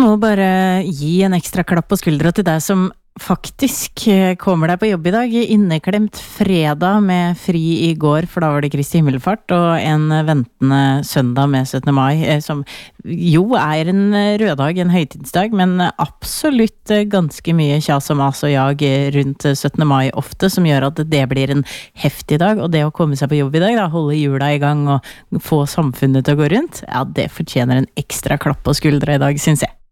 må bare gi en ekstra klapp på skuldra til deg som faktisk kommer deg på jobb i dag. Inneklemt fredag med fri i går, for da var det Kristi himmelfart, og en ventende søndag med 17. mai, som jo er en røddag, en høytidsdag, men absolutt ganske mye kjas og mas og jag rundt 17. mai ofte, som gjør at det blir en heftig dag, og det å komme seg på jobb i dag, da, holde hjula i gang og få samfunnet til å gå rundt, ja, det fortjener en ekstra klapp på skuldra i dag, synes jeg.